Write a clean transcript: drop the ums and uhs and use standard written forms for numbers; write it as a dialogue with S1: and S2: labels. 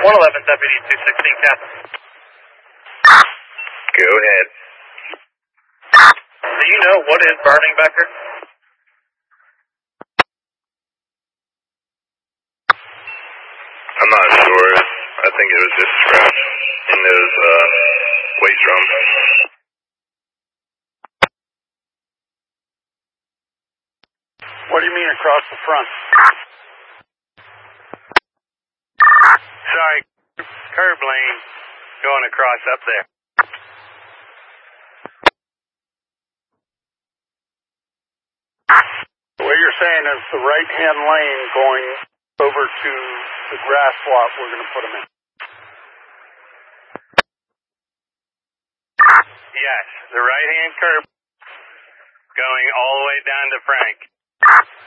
S1: 111 Deputy 216 Captain.
S2: Go ahead.
S1: Do you know what is burning back here?
S2: I'm not sure. I think it was just scratch in those waste drums.
S3: What do you mean across the front?
S4: Sorry, curb lane going across up there.
S3: What you're saying is the right-hand lane going over to the grass lot we're going to put them in.
S4: Yes, the right-hand curb going all the way down to Frank.